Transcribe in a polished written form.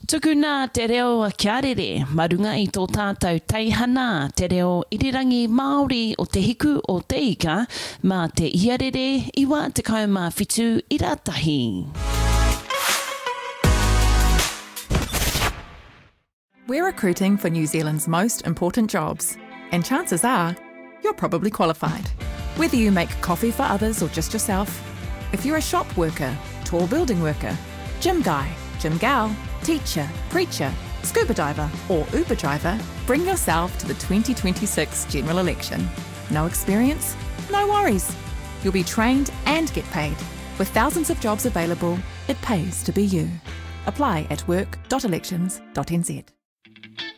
Tuku nā te reo a kia rere, marunga I tō tātou teihana, te reo irirangi Māori o te hiku o te ika, mā te iarere iwa te kaumā whitu I rātahi. We're recruiting for New Zealand's most important jobs, and chances are you're probably qualified. Whether you make coffee for others or just yourself, if you're a shop worker, tall building worker, gym guy, gym gal, teacher, preacher, scuba diver or Uber driver, bring yourself to the 2026 general election. No experience? No worries. You'll be trained and get paid. With thousands of jobs available, it pays to be you. Apply at work.elections.nz.